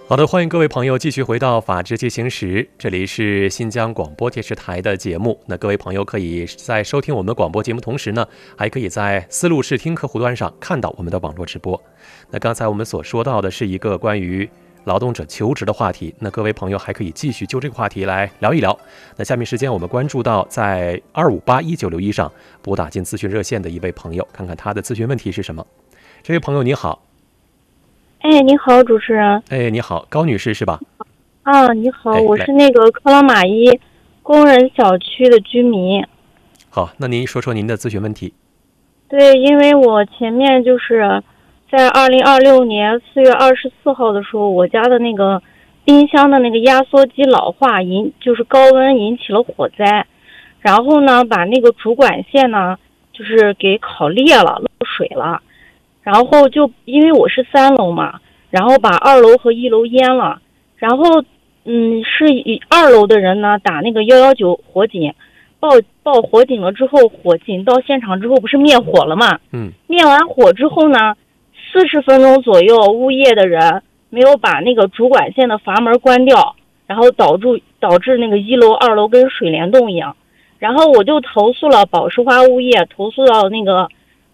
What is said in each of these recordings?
好的，欢迎各位朋友继续回到法治进行时，这里是新疆广播电视台的节目。那各位朋友可以在收听我们的广播节目同时呢，还可以在思路视听客户端上看到我们的网络直播。那刚才我们所说到的是一个关于劳动者求职的话题，那各位朋友还可以继续就这个话题来聊一聊。那下面时间我们关注到在2581961上拨打进咨询热线的一位朋友，看看他的咨询问题是什么。这位朋友你好。 哎，你好，主持人。 哎，你好，高女士是吧？ 啊，你好，我是那个克拉玛依工人小区的居民。 好，那您说说您的咨询问题。 对，因为我前面就是在2026年4月24号的时候，我家的那个冰箱的那个压缩机老化就是高温引起了火灾，然后呢，把那个主管线呢就是给烤裂了，漏水了。然后就因为我是3楼嘛，然后把2楼和1楼淹了，然后是2楼的人呢打那个119火警，报火警了之后，火警到现场之后不是灭火了嘛？灭完火之后呢，40分钟左右，物业的人没有把那个主管线的阀门关掉，然后导致那个1楼、2楼跟水帘洞一样，然后我就投诉了宝石花物业，投诉到那个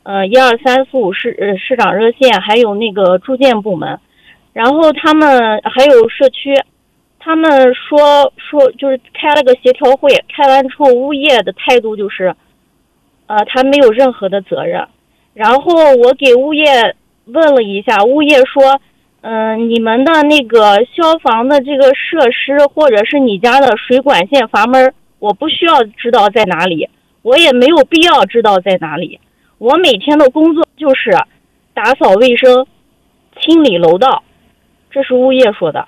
12345市长热线，还有那个住建部门，然后他们还有社区，他们说就是开了个协调会，开完之后物业的态度就是他没有任何的责任。然后我给物业问了一下，物业说你们的那个消防的这个设施或者是你家的水管线阀门，我不需要知道在哪里，我也没有必要知道在哪里，我每天的工作就是打扫卫生、清理楼道，这是物业说的。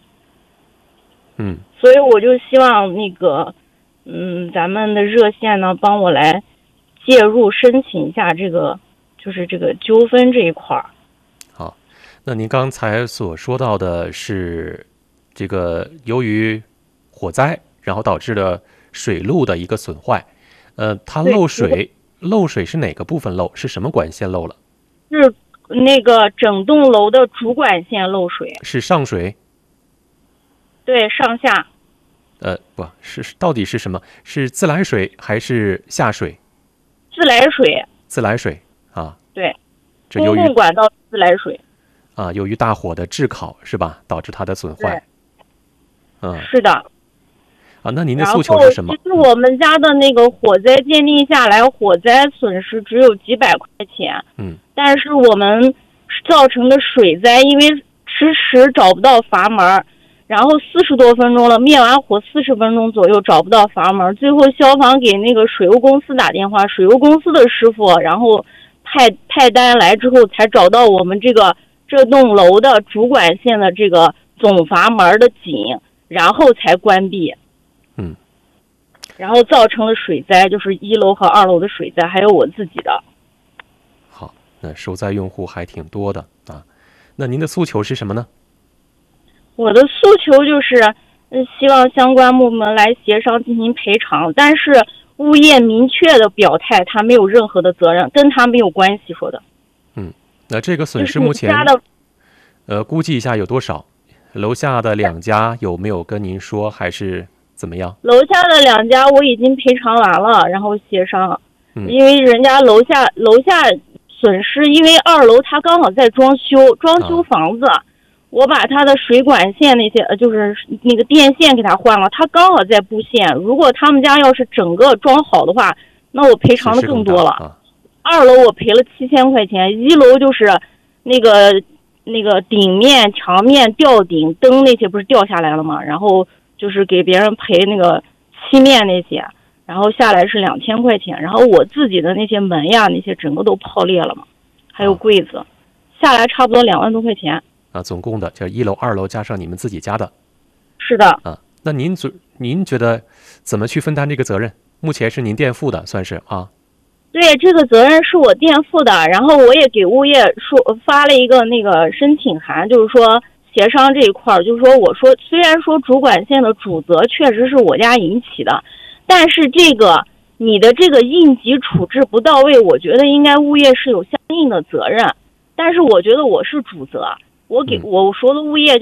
所以我就希望那个咱们的热线呢帮我来介入申请一下这个就是这个纠纷这一块。 好，那您刚才所说到的是这个由于火灾然后导致了水路的一个损坏，它漏水是哪个部分漏？是什么管线漏了？ 是那个整栋楼的主管线漏水。 是上水？ 对，上下。 不是，到底是什么？是自来水还是下水？ 自来水。 自来水啊。 对， 这由于公共管道自来水。 啊，由于大火的炙烤是吧，导致它的损坏。 是的。 啊，那您的诉求是什么？ 其实我们家的那个火灾鉴定下来，火灾损失只有几百块钱。但是我们造成的水灾，因为迟迟找不到阀门，然后40多分钟了，灭完火40分钟左右找不到阀门，最后消防给那个水务公司打电话，水务公司的师傅然后派单来之后才找到我们这栋楼的主管线的这个总阀门的井，然后才关闭。然后造成了水灾，就是1楼和2楼的水灾，还有我自己的。 好，那受灾用户还挺多的啊。那您的诉求是什么呢？ 我的诉求就是希望相关部门来协商进行赔偿，但是物业明确的表态，他没有任何的责任，跟他没有关系说的。 那这个损失目前估计一下有多少？楼下的2家有没有跟您说，还是怎么样？ 楼下的2家我已经赔偿完了，然后协商。因为人家楼下损失，因为2楼他刚好在装修房子，我把他的水管线那些就是那个电线给他换了，他刚好在布线。如果他们家要是整个装好的话，那我赔偿的更多了。2楼我赔了7000块钱，1楼就是那个顶面、墙面、吊顶、灯那些不是掉下来了吗？然后就是给别人赔那个漆面那些，然后下来是2000块钱，然后我自己的那些门呀那些整个都泡裂了嘛，还有柜子，下来差不多2万多块钱。 总共的就1楼、2楼加上你们自己家的。 是的。 那您觉得怎么去分担这个责任？目前是您垫付的，算是啊。 对，这个责任是我垫付的，然后我也给物业发了一个那个申请函，就是说协商这一块，就是说我说虽然说主管线的主责确实是我家引起的，但是这个你的这个应急处置不到位，我觉得应该物业是有相应的责任，但是我觉得我是主责，我说的物业就是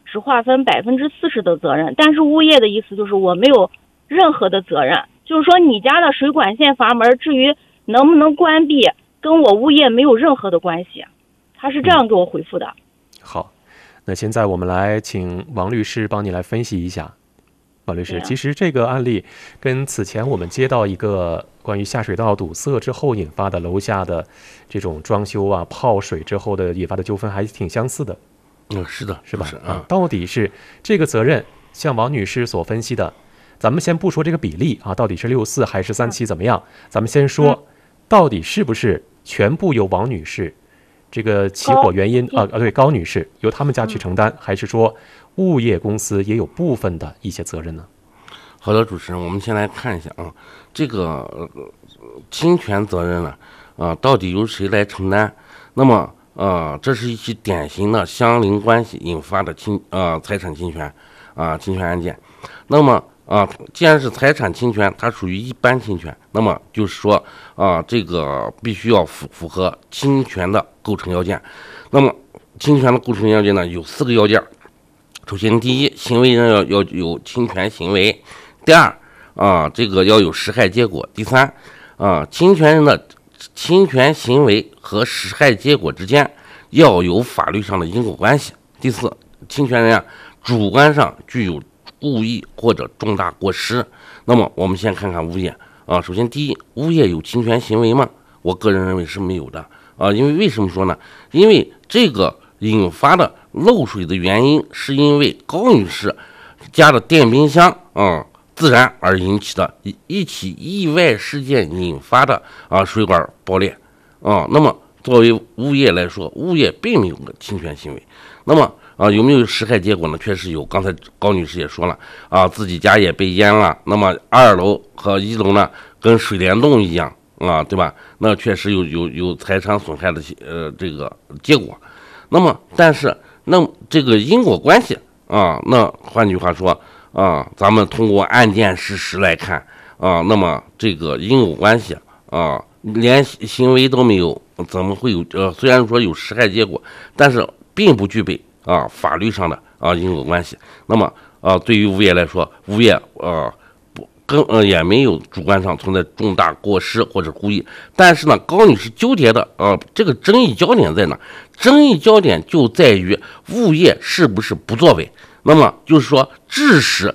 只划分40%的责任，但是物业的意思就是我没有任何的责任，就是说你家的水管线阀门至于能不能关闭，跟我物业没有任何的关系。他是这样给我回复的。 好，那现在我们来请王律师帮你来分析一下。王律师，其实这个案例跟此前我们接到一个关于下水道堵塞之后引发的楼下的这种装修啊泡水之后的引发的纠纷还挺相似的。 是的， 是吧？到底是这个责任，像王女士所分析的，咱们先不说这个比例啊，到底是64还是37怎么样？咱们先说，到底是不是全部由王女士这个起火原因对，高女士由他们家去承担，还是说物业公司也有部分的一些责任呢？ 好的，主持人，我们先来看一下啊，这个侵权责任呢，到底由谁来承担？那么这是一起典型的相邻关系引发的财产侵权案件。那么既然是财产侵权，它属于一般侵权，那么就是说这个必须要符合侵权的构成要件。那么侵权的构成要件呢有4个要件。首先，第一，行为人要有侵权行为；第二，这个要有实害结果；第三，侵权人的侵权行为和实害结果之间要有法律上的因果关系；第四，侵权人主观上具有故意或者重大过失。那么我们先看看物业首先第一，物业有侵权行为吗？我个人认为是没有的因为为什么说呢？因为这个引发的漏水的原因是因为高女士家的电冰箱自燃而引起的一起意外事件引发的水管爆裂那么作为物业来说，物业并没有个侵权行为。那么有没有实害结果呢？确实有，刚才高女士也说了自己家也被淹了，那么2楼和1楼呢跟水帘洞一样对吧？那确实有财产损害的这个结果。那么但是那这个因果关系那换句话说咱们通过案件事实来看那么这个因果关系连行为都没有，怎么会有虽然说有实害结果，但是并不具备法律上的因果关系。那么对于物业来说，物业也没有主观上存在重大过失或者故意。但是呢，高女士纠结的这个争议焦点在哪？争议焦点就在于物业是不是不作为。那么就是说，致使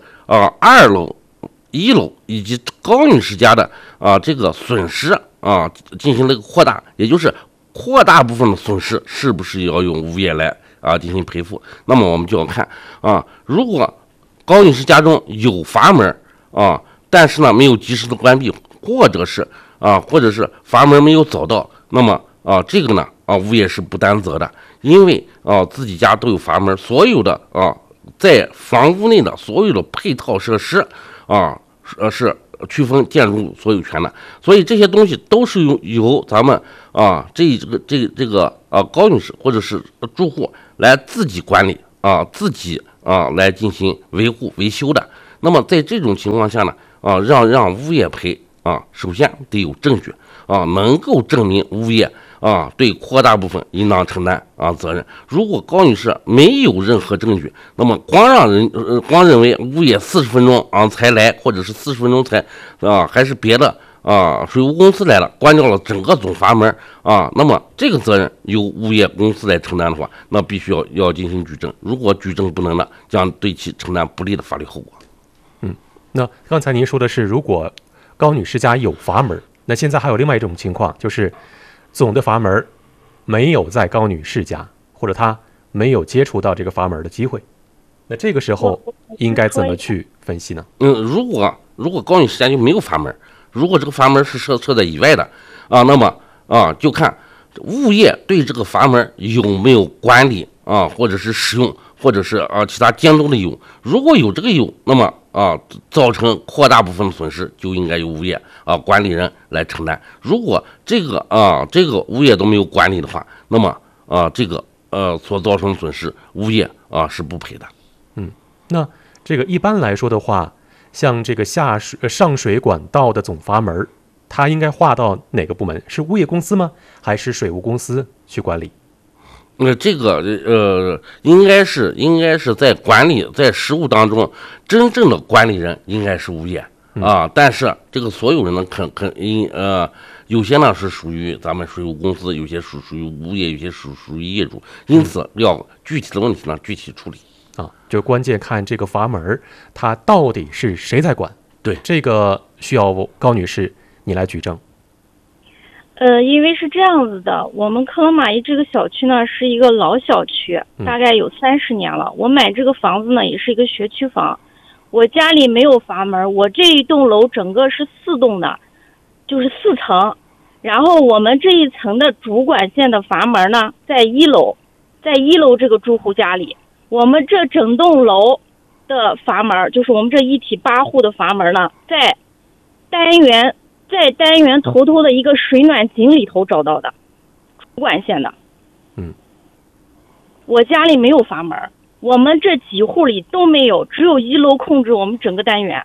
2楼、1楼以及高女士家的这个损失进行了一个扩大，也就是扩大部分的损失是不是要用物业来进行赔付？那么我们就要看如果高女士家中有阀门但是呢没有及时的关闭，或者是阀门没有找到，那么这个呢物业是不担责的，因为自己家都有阀门，所有的在房屋内的所有的配套设施是区分建筑物所有权的，所以这些东西都是由咱们这个高女士或者是住户来自己管理自己来进行维护维修的。那么在这种情况下呢让物业赔首先得有证据能够证明物业对扩大部分应当承担责任。如果高女士没有任何证据，那么光认为物业40分钟才来，或者是40分钟才还是别的水务公司来了，关掉了整个总阀门那么这个责任由物业公司来承担的话，那必须要进行举证。如果举证不能的，将对其承担不利的法律后果。 那刚才您说的是，如果高女士家有阀门，那现在还有另外一种情况，就是总的阀门没有在高女士家，或者她没有接触到这个阀门的机会，那这个时候应该怎么去分析呢？ 如果高女士家就没有阀门，如果这个阀门是设在以外的那么就看物业对这个阀门有没有管理或者是使用，或者是其他监督的义务。如果有这个义务，那么造成扩大部分的损失就应该由物业管理人来承担。如果这个物业都没有管理的话，那么这个所造成的损失物业是不赔的。 那这个一般来说的话，像这个上水管道的总阀门，它应该划到哪个部门？是物业公司吗？还是水务公司去管理？ 这个应该是在管理在实务当中，真正的管理人应该是物业啊，但是这个所有人呢，有些呢是属于咱们税务公司，有些属于物业，有些属于业主，因此要具体的问题呢具体处理啊，就关键看这个阀门它到底是谁在管。 对， 这个需要高女士你来举证。 因为是这样子的，我们科隆马伊这个小区呢是一个老小区，大概有30年了。我买这个房子呢也是一个学区房，我家里没有阀门，我这一栋楼整个是4栋的，就是4层。然后我们这一层的主管线的阀门呢在1楼，在1楼这个住户家里，我们这整栋楼的阀门，就是我们这一体8户的阀门呢，在单元头的一个水暖井里头找到的，主管线的。我家里没有阀门，我们这几户里都没有，只有1楼控制我们整个单元。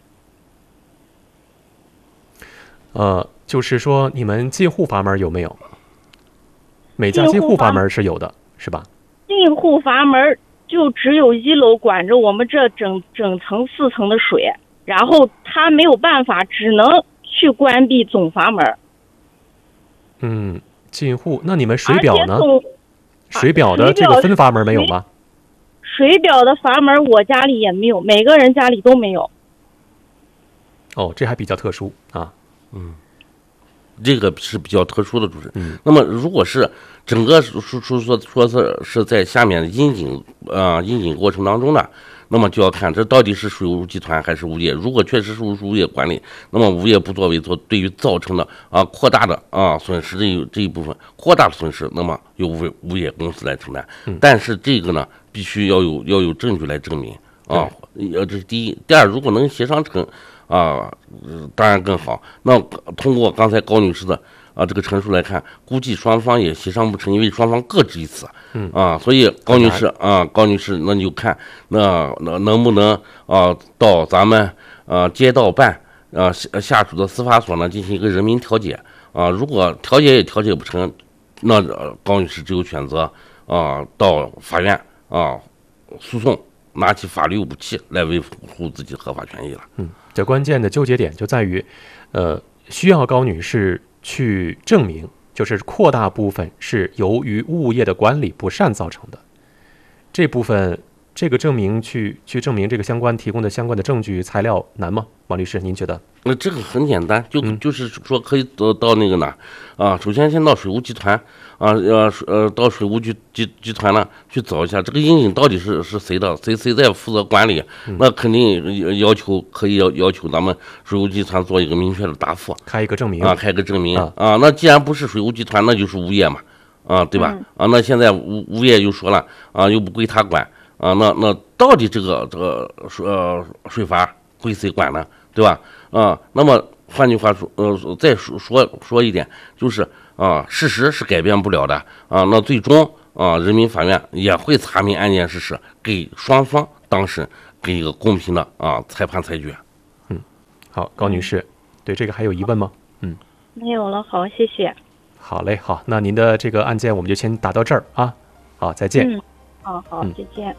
就是说你们进户阀门有没有？每家进户阀门是有的，是吧？ 进户阀门就只有1楼管着我们这整层4层的水，然后他没有办法，只能去关闭总阀门。 进户，那你们水表呢？水表的水表这个分阀门没有吗？ 水表的阀门我家里也没有，每个人家里都没有。 哦，这还比较特殊啊。 这个是比较特殊的主持。那么如果是整个说是在下面的阴井过程当中的，那么就要看这到底是水务集团还是物业。如果确实是物业管理，那么物业不作为对于造成的扩大的损失这一部分扩大的损失，那么由物业公司来承担。但是这个呢，必须要有证据来证明啊。这是第一。第二，如果能协商成当然更好。那通过刚才高女士的这个陈述来看，估计双方也协商不成，因为双方各执一词。所以高女士那你就看那能不能到咱们街道办下属的司法所呢进行一个人民调解如果调解也调解不成，那高女士只有选择到法院诉讼，拿起法律武器来维护自己的合法权益了。 这关键的纠结点就在于，需要高女士去证明，就是扩大部分是由于物业的管理不善造成的。这部分，这个证明去证明这个提供的相关的证据材料难吗？王律师，您觉得？ 这个很简单，就是说可以到那个哪首先先到水务集团到水务集团呢去找一下这个阴井到底是谁的，谁在负责管理，那肯定可以要求咱们水务集团做一个明确的答复， 开一个证明那既然不是水务集团，那就是物业嘛对吧？那现在物业又说了又不归他管那到底这个水阀归谁管呢？对吧？那么换句话说，再说一点，就是事实是改变不了的那最终人民法院也会查明案件事实，给双方当事人给一个公平的裁判裁决。 好，高女士，对这个还有疑问吗？ 没有了，好，谢谢。 好嘞，好，那您的这个案件我们就先打到这儿啊。好，再见。 好，再见。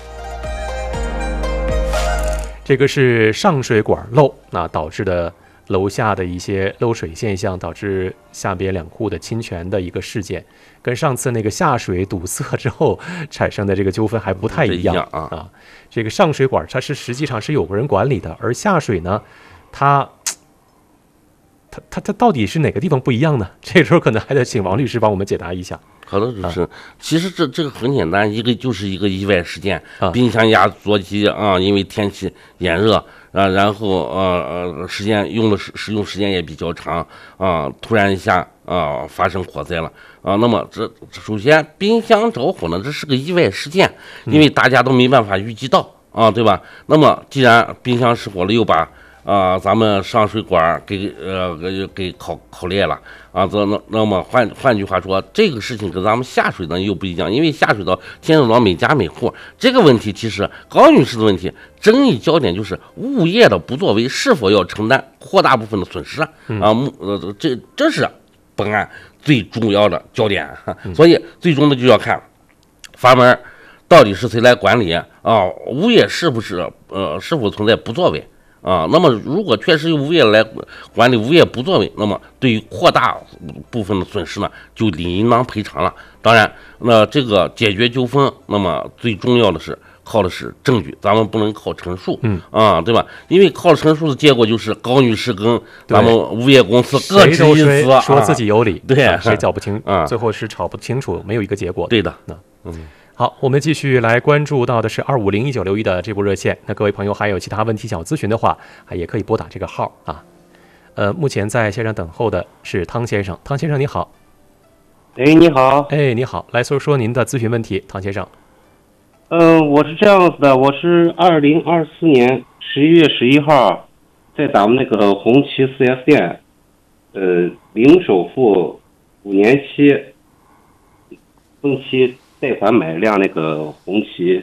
这个是上水管漏导致的楼下的一些漏水现象，导致下边2户的侵权的一个事件，跟上次那个下水堵塞之后产生的这个纠纷还不太一样这个上水管它实际上是有个人管理的，而下水呢，它到底是哪个地方不一样呢？这个时候可能还得请王律师帮我们解答一下。 好的，主持人，其实这个很简单，就是一个意外事件，冰箱压缩机因为天气炎热然后使用时间也比较长突然一下发生火灾了那么这首先冰箱着火呢，这是个意外事件，因为大家都没办法预计到对吧？那么既然冰箱失火了，又把咱们上水管给烤裂了那么换句话说，这个事情跟咱们下水呢又不一样，因为下水道牵扯到每家每户。这个问题其实高女士的问题争议焦点就是物业的不作为是否要承担扩大部分的损失这是本案最重要的焦点所以最终的就要看阀门到底是谁来管理啊？物业是否存在不作为啊？那么如果确实由物业来管理，物业不作为，那么对于扩大部分的损失呢，就应当赔偿了。当然，那这个解决纠纷，那么最重要的是靠的是证据，咱们不能靠陈述，对吧？因为靠陈述的结果就是高女士跟咱们物业公司各执一词， 说自己有理， 对， 谁搅不清，最后是吵不清楚，没有一个结果。 对的， 好，我们继续来关注到的是250191的这部热线。那各位朋友还有其他问题想咨询的话，也可以拨打这个号啊。目前在线上等候的是汤先生，汤先生你好。 你好。 你好，来说说您的咨询问题，汤先生。 我是这样子的，我是2024年11月11号，在咱们那个红旗 4S 店，零首付5年期分期贷款买一辆那个红旗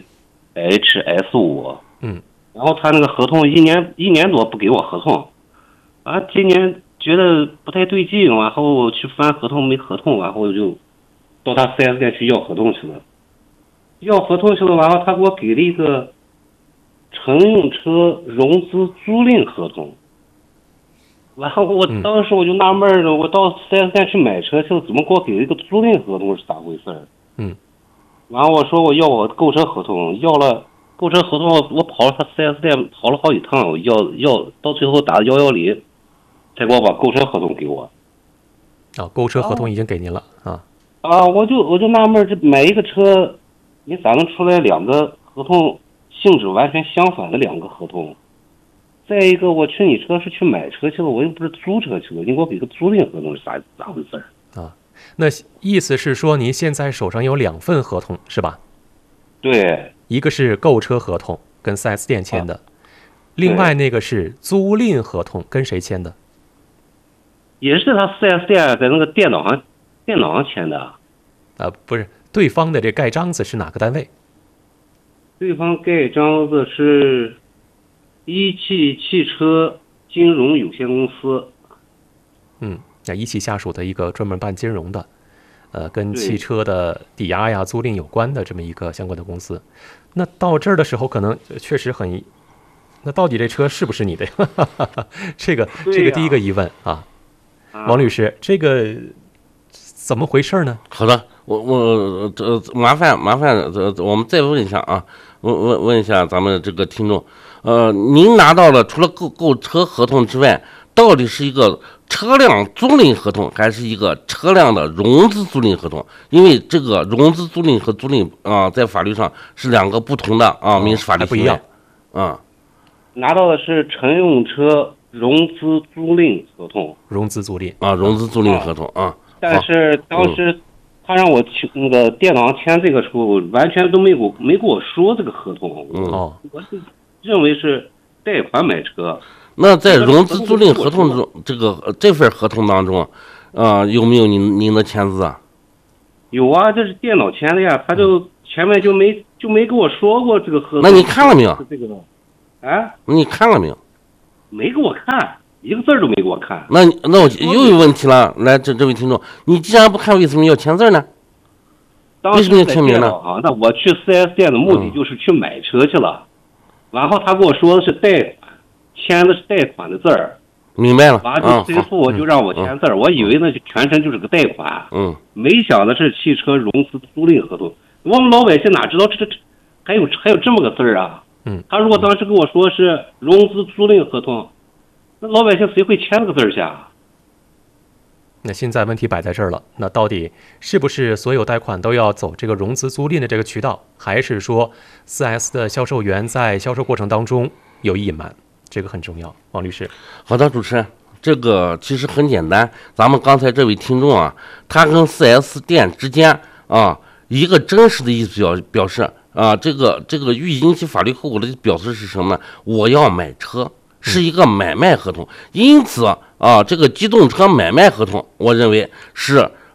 HS5，然后他那个合同一年多不给我合同，今年觉得不太对劲，然后去翻合同没合同，然后就到他 4S 店去要合同去了。然后他给我给了一个乘用车融资租赁合同，然后我当时我就纳闷了，我到 4S 店去买车去了，怎么给我给了一个租赁合同是咋回事？然后我说我要我购车合同，要了购车合同，我跑了他 4S 店跑了好几趟，我要到最后打110，才给我把购车合同给我。 购车合同已经给您了我就纳闷，这买一个车，你咋能出来两个合同性质完全相反的两个合同？再一个，我去你车是去买车去了，我又不是租车去了，你给我给个租赁合同是咋回事？ 那意思是说您现在手上有2份合同是吧？ 对， 一个是购车合同跟 4S 店签的，另外那个是租赁合同，跟谁签的？ 也是他 4S 店在那个电脑上签的。 不是，对方的这盖章子是哪个单位？ 对方盖章子是一汽汽车金融有限公司。 一汽下属的一个专门办金融的，跟汽车的抵押呀、租赁有关的这么一个相关的公司。那到这儿的时候，可能确实那到底这车是不是你的？这个第一个疑问王律师，这个怎么回事呢？ 好的，我麻烦我们再问一下啊，问一下咱们这个听众，您拿到了除了购车合同之外，到底是一个车辆租赁合同还是一个车辆的融资租赁合同？因为这个融资租赁和租赁在法律上是2个不同的民事法律不一样。 拿到的是乘用车融资租赁合同。 融资租赁融资租赁合同但是当时他让我去那个电脑上签这个时候，完全都没给我说这个合同。我是认为是贷款买车。 那在融资租赁合同中，这份合同当中，有没有您的签字啊？ 有啊，这是电脑签的呀，他就前面就没跟我说过这个合同。 那你看了没有？ 这个， 你看了没有？ 没给我看，一个字都没给我看。 那我又有问题了。来，这位听众，你既然不看，为什么要签字呢？为什么要签名呢？ 那我去 4S 店的目的就是去买车去了，然后他跟我说的是贷款。签的是贷款的字儿， 明白了。 就随后我就让我签字儿，我以为那就全程就是个贷款，没想的是汽车融资租赁合同。我们老百姓哪知道这还有这么个字儿啊？他如果当时跟我说是融资租赁合同，那老百姓谁会签这个字儿去啊？ 那现在问题摆在这儿了，那到底是不是所有贷款都要走这个融资租赁的这个渠道，还是说 4S 的销售员在销售过程当中有意隐瞒？这个很重要，王律师。 好的，主持人，这个其实很简单。咱们刚才这位听众他跟 4S 店之间一个真实的意思表示这个预引起法律后果的表示是什么呢？我要买车，是一个买卖合同。因此这个机动车买卖合同，我认为是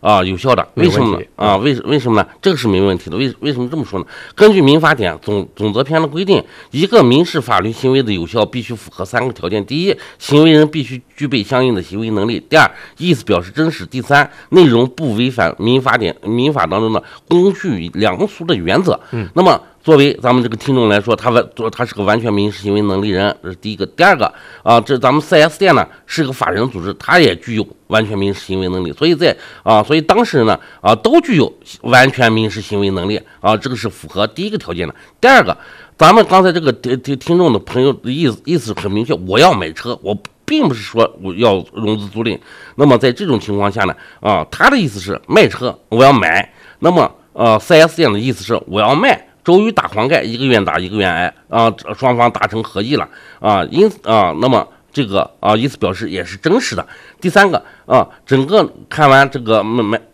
有效的。为什么呢？为什么呢？这个是没问题的。为什么这么说呢？根据民法典总则篇的规定，一个民事法律行为的有效必须符合3个条件：第一，行为人必须具备相应的行为能力；第二，意思表示真实；第三，内容不违反民法当中的公序良俗的原则。那么作为咱们这个听众来说，他是个完全民事行为能力人，这是第一个。第二个这咱们 4S 店呢是个法人组织，它也具有完全民事行为能力，所以当事人呢都具有完全民事行为能力这个是符合第一个条件的。第二个，咱们刚才这个听众的朋友的意思很明确，我要买车，我并不是说我要融资租赁。那么在这种情况下呢他的意思是卖车我要买，那么4S 店的意思是我要卖。周瑜打黄盖，一个愿打一个愿挨双方达成合意了那么这个意思表示也是真实的。第三个整个看完这个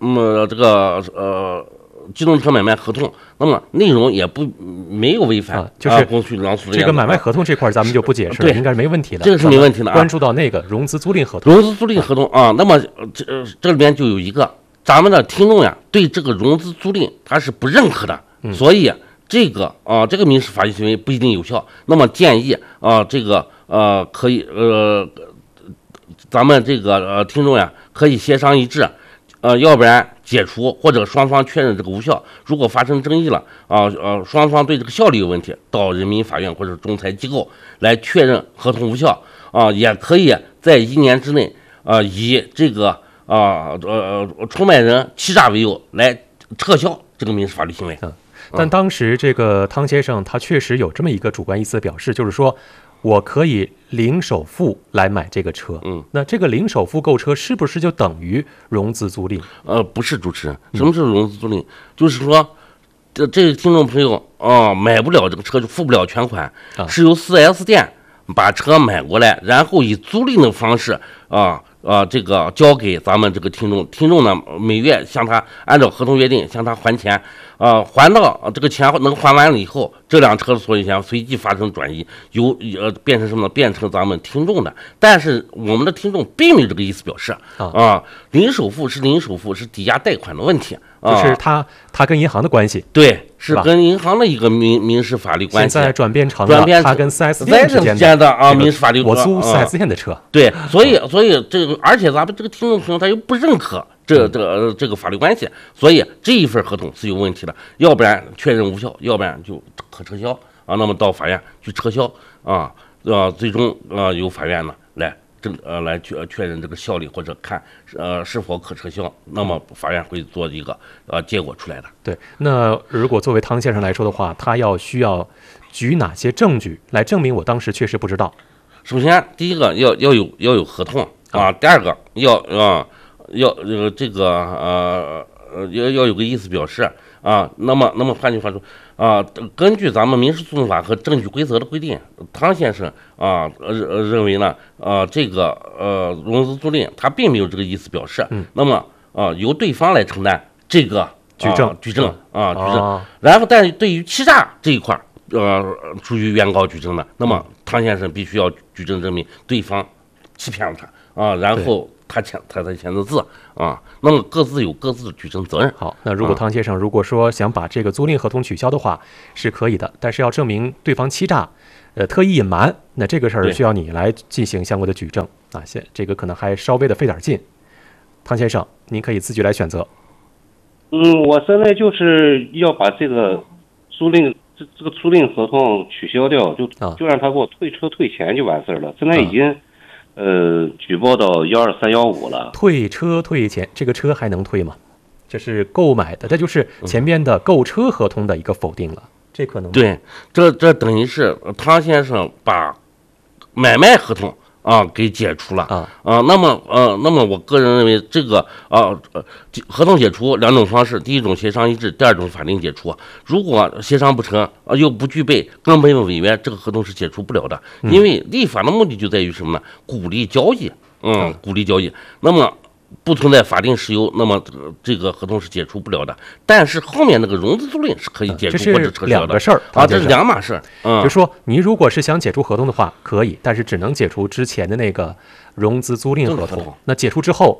机动车买卖合同，那么内容也没有违反就是公序良俗的。 这个买卖合同这块咱们就不解释了，应该是没问题的。 这个是没问题的关注到那个融资租赁合同， 那么这里边就有一个咱们的听众呀，对这个融资租赁他是不认可的，所以这个民事法律行为不一定有效。那么建议可以咱们这个听众呀可以协商一致要不然解除或者双方确认这个无效。如果发生争议了双方对这个效力有问题，到人民法院或者仲裁机构来确认合同无效也可以在1年之内以这个出卖人欺诈为由来撤销这个民事法律行为。 但当时这个汤先生他确实有这么一个主观意思的表示，就是说我可以零首付来买这个车。那这个零首付购车是不是就等于融资租赁？ 不是，主持人，什么是融资租赁？就是说这个听众朋友买不了这个车，就付不了全款，是由 4S 店把车买过来，然后以租赁的方式这个交给咱们这个听众呢每月向他按照合同约定向他还钱还到这个钱能还完了以后，这辆车的所有权随即发生转移，变成什么呢？变成咱们听众的。但是我们的听众并没有这个意思表示零首付是抵押贷款的问题， 就是他跟银行的关系， 对，是跟银行的一个民事法律关系。 现在转变成了他跟 4S 店之间的民事法律我租 4S 店的车。 对，所以这个，而且咱们这个听众朋友他又不认可这个法律关系，所以这一份合同是有问题的，要不然确认无效，要不然就可撤销那么到法院去撤销最终由法院呢来确认这个效力，或者看是否可撤销，那么法院会做一个结果出来的。 对，那如果作为汤先生来说的话，他需要举哪些证据来证明我当时确实不知道？ 首先，第一个要有合同第二个要有个意思表示那么换句话说根据咱们民事诉讼法和证据规则的规定，汤先生认为呢这个融资租赁他并没有这个意思表示，那么由对方来承担这个举证，然后但是对于欺诈这一块属于原告举证的，那么汤先生必须要举证证明对方欺骗了他然后他才签的字那么各自有各自的举证责任。 好，那如果汤先生如果说想把这个租赁合同取消的话是可以的，但是要证明对方欺诈特意隐瞒，那这个事儿需要你来进行相关的举证这个可能还稍微的费点劲。汤先生您可以自己来选择。 我现在就是要把这个租赁这个租赁合同取消掉，就让他给我退车退钱就完事儿了。现在已经举报到12315了。 退车退钱，这个车还能退吗？这是购买的，这就是前面的购车合同的一个否定了，这可能对，这等于是汤先生把买卖合同给解除了那么我个人认为这个合同解除两种方式，第一种协商一致，第二种法定解除。如果协商不成又不具备根本的违约，这个合同是解除不了的。因为立法的目的就在于什么呢？鼓励交易，鼓励交易。那么不存在法定事由，那么这个合同是解除不了的。但是后面那个融资租赁是可以解除或者撤销的。 这是两个事儿这是两码事。 就说你如果是想解除合同的话可以，但是只能解除之前的那个融资租赁合同。那解除之后，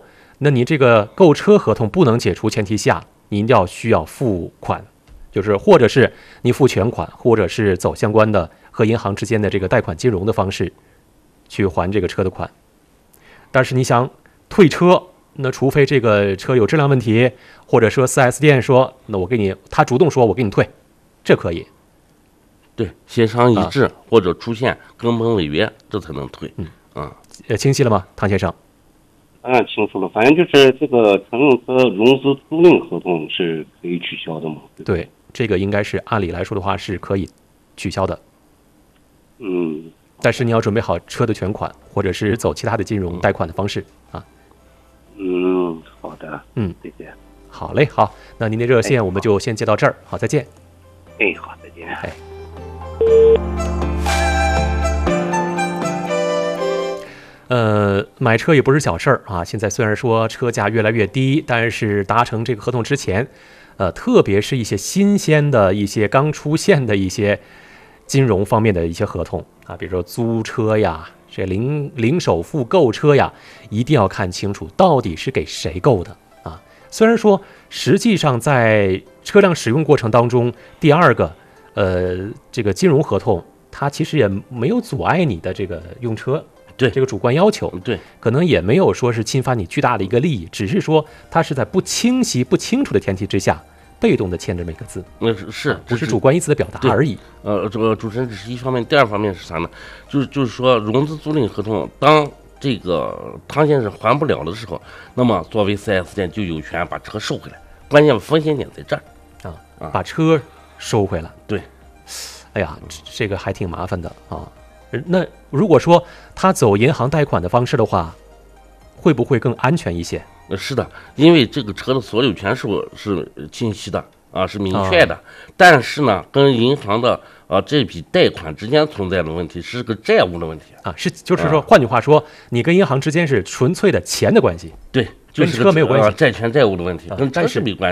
那你这个购车合同不能解除前提下，您需要付款，就是或者是你付全款，或者是走相关的和银行之间的这个贷款金融的方式去还这个车的款。但是你想退车，那除非这个车有质量问题，或者说 4S 店说那他主动说我给你退，这可以。 对，协商一致，或者出现根本违约，这才能退。 清晰了吗，唐先生？ 清楚了。反正就是这个乘用车融资租赁合同是可以取消的嘛？ 对，这个应该是按理来说的话是可以取消的。但是你要准备好车的全款，或者是走其他的金融贷款的方式啊。 好的。谢谢。 好嘞，好，那您的热线我们就先接到这儿，好，再见。 好，再见。 买车也不是小事儿啊。现在虽然说车价越来越低，但是达成这个合同之前，特别是一些新鲜的一些刚出现的一些金融方面的一些合同啊，比如说租车呀，这零首付购车呀，一定要看清楚到底是给谁购的啊。虽然说实际上在车辆使用过程当中，第二个这个金融合同它其实也没有阻碍你的这个用车。 对这个主观要求， 对， 可能也没有说是侵犯你巨大的一个利益，只是说它是在不清晰、不清楚的前提之下，被动的签着每个字，不是主观意思的表达而已。 这个主持人只是一方面，第二方面是啥呢？就是说融资租赁合同，当这个唐先生还不了的时候，那么作为 4S 店就有权把车收回来。关键风险点在这儿把车收回来。 对， 哎呀，这个还挺麻烦的啊。那如果说他走银行贷款的方式的话，会不会更安全一些？ 是的，因为这个车的所有权是清晰的是明确的，但是呢，跟银行的这笔贷款之间存在的问题是个债务的问题就是说，换句话说，你跟银行之间是纯粹的钱的关系， 对，就是跟车没有关系， 债权债务的问题，跟车是没关系。